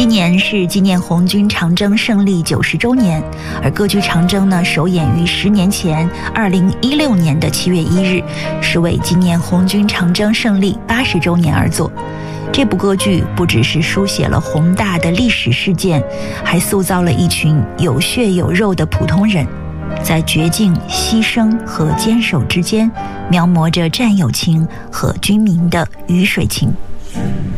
年是纪念红军长征胜利90周年，而歌剧长征呢首演于10年前2016年的7月1日，是为纪念红军长征胜利80周年而作。这部歌剧不只是书写了宏大的历史事件，还塑造了一群有血有肉的普通人，在绝境、牺牲和坚守之间，描摹着战友情和军民的鱼水情。